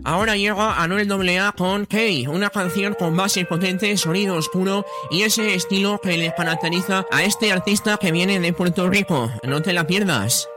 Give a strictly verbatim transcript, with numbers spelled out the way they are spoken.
Ahora llega Anuel doble A con Key, una canción con base potente, sonido oscuro y ese estilo que le caracteriza a este artista que viene de Puerto Rico. No te la pierdas.